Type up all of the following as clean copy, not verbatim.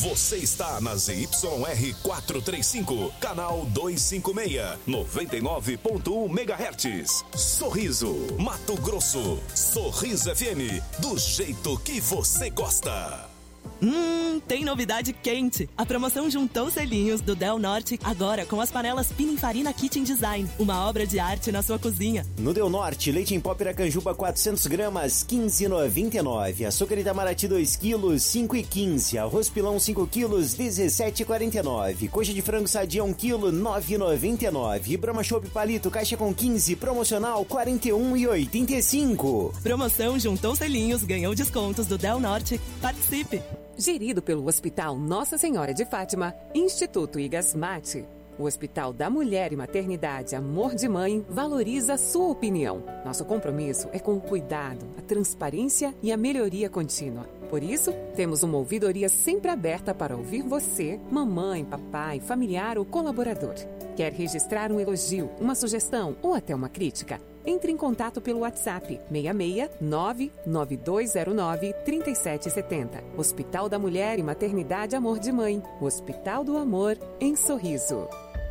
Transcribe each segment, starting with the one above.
Você está na ZYR 435, canal 256, 99.1 MHz. Sorriso, Mato Grosso. Sorriso FM, do jeito que você gosta. Tem novidade quente! A promoção juntou selinhos do Del Norte, agora com as panelas Pininfarina Kitchen Design, uma obra de arte na sua cozinha. No Del Norte, leite em pó Piracanjuba 400 gramas, 15,99. Açúcar Itamaraty 2 quilos, 5,15. Arroz pilão 5 quilos, 17,49. Coxa de frango sadia 1 quilo, 9,99. E Brahma Chopp Palito, caixa com 15, promocional 41,85. Promoção juntou selinhos, ganhou descontos do Del Norte. Participe! Gerido pelo Hospital Nossa Senhora de Fátima, Instituto Igasmate. O Hospital da Mulher e Maternidade Amor de Mãe valoriza a sua opinião. Nosso compromisso é com o cuidado, a transparência e a melhoria contínua. Por isso, temos uma ouvidoria sempre aberta para ouvir você, mamãe, papai, familiar ou colaborador. Quer registrar um elogio, uma sugestão ou até uma crítica? Entre em contato pelo WhatsApp 66 99209 3770. Hospital da Mulher e Maternidade Amor de Mãe. O Hospital do Amor em Sorriso.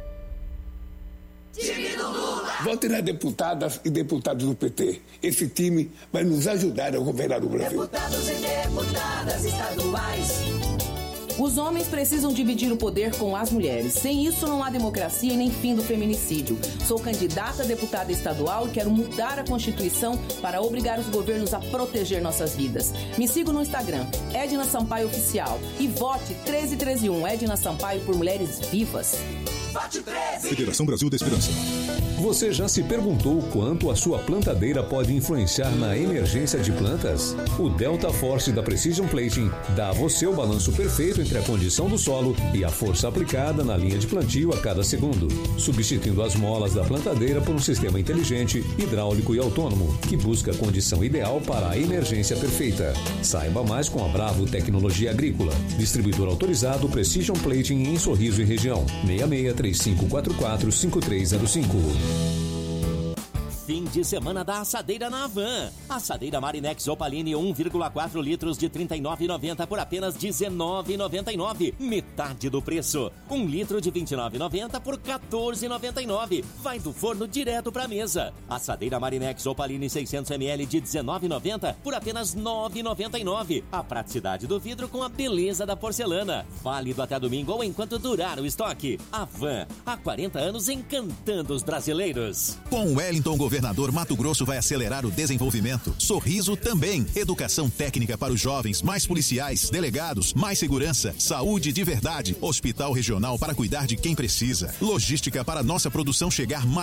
Time do Lula! Vote nas deputadas e deputados do PT. Esse time vai nos ajudar a governar o Brasil. Deputados e deputadas estaduais. Os homens precisam dividir o poder com as mulheres. Sem isso, não há democracia e nem fim do feminicídio. Sou candidata a deputada estadual e quero mudar a Constituição para obrigar os governos a proteger nossas vidas. Me siga no Instagram, Edna Sampaio Oficial. E vote 1331 Edna Sampaio por Mulheres Vivas. Vote 13! Federação Brasil da Esperança. Você já se perguntou quanto a sua plantadeira pode influenciar na emergência de plantas? O Delta Force da Precision Plating dá a você o balanço perfeito entre a condição do solo e a força aplicada na linha de plantio a cada segundo, substituindo as molas da plantadeira por um sistema inteligente, hidráulico e autônomo, que busca a condição ideal para a emergência perfeita. Saiba mais com a Bravo Tecnologia Agrícola. Distribuidor autorizado Precision Plating em Sorriso e região. 6635445305. Fim de semana da assadeira na Havan. Assadeira Marinex Opaline 1,4 litros de R$ 39,90 por apenas R$ 19,99. Metade do preço. 1 litro de R$ 29,90 por R$ 14,99. Vai do forno direto para a mesa. Assadeira Marinex Opaline 600 ml de R$ 19,90 por apenas R$ 9,99. A praticidade do vidro com a beleza da porcelana. Válido até domingo ou enquanto durar o estoque. Havan, há 40 anos encantando os brasileiros. Com o Wellington Governador, Mato Grosso vai acelerar o desenvolvimento. Sorriso também. Educação técnica para os jovens, mais policiais, delegados, mais segurança, saúde de verdade. Hospital regional para cuidar de quem precisa. Logística para nossa produção chegar mais